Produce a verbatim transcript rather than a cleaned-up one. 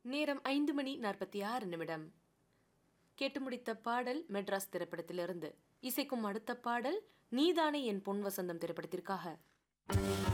நேரம் ஐந்து மணி நாற்பத்தி ஆறு நிமிடம். கேட்டு முடித்த பாடல் மெட்ராஸ் திரைப்படத்திலிருந்து. இசைக்கும் அடுத்த பாடல் நீதானே என் பொன் வசந்தம் திரைப்படத்திற்காக.